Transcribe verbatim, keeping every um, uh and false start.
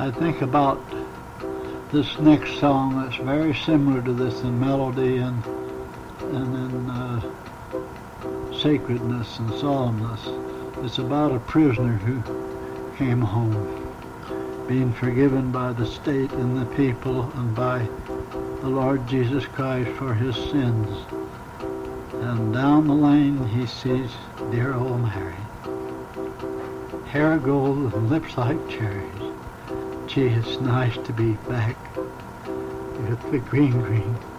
I think about this next song that's very similar to this in melody and and in uh, sacredness and solemnness. It's about a prisoner who came home, being forgiven by the state and the people and by the Lord Jesus Christ for his sins. And down the lane he sees dear old Mary, hair of gold and lips like cherries. Gee, it's nice to be back with the green green